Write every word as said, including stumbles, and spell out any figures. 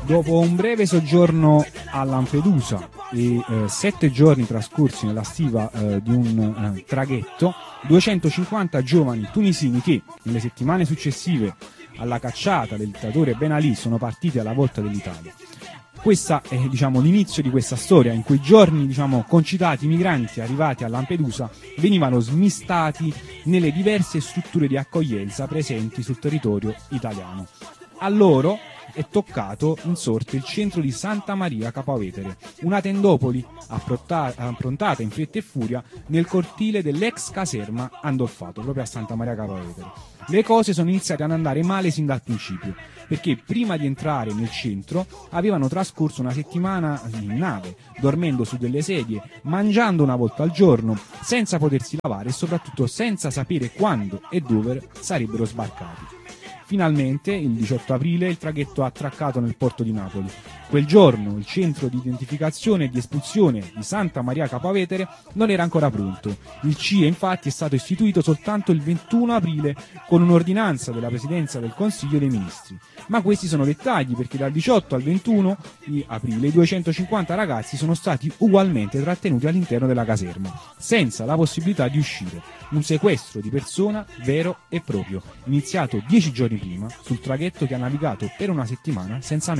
Dopo un breve soggiorno a Lampedusa e eh, sette giorni trascorsi nella stiva eh, di un eh, traghetto, duecentocinquanta giovani tunisini che nelle settimane successive alla cacciata del dittatore Ben Ali sono partiti alla volta dell'Italia. Questo è diciamo, l'inizio di questa storia. In quei giorni diciamo, concitati migranti arrivati a Lampedusa venivano smistati nelle diverse strutture di accoglienza presenti sul territorio italiano. A loro è toccato in sorte il centro di Santa Maria Capua Vetere, una tendopoli approntata in fretta e furia nel cortile dell'ex caserma Andolfato, proprio a Santa Maria Capua Vetere. Le cose sono iniziate ad andare male sin dal principio, perché prima di entrare nel centro avevano trascorso una settimana in nave, dormendo su delle sedie, mangiando una volta al giorno, senza potersi lavare e soprattutto senza sapere quando e dove sarebbero sbarcati. Finalmente, il diciotto aprile, il traghetto ha attraccato nel porto di Napoli. Quel giorno il centro di identificazione e di espulsione di Santa Maria Capua Vetere non era ancora pronto. Il C I E infatti è stato istituito soltanto il ventuno aprile con un'ordinanza della Presidenza del Consiglio dei Ministri. Ma questi sono dettagli, perché dal diciotto al ventuno di aprile i duecentocinquanta ragazzi sono stati ugualmente trattenuti all'interno della caserma, senza la possibilità di uscire. Un sequestro di persona vero e proprio, iniziato dieci giorni prima sul traghetto che ha navigato per una settimana senza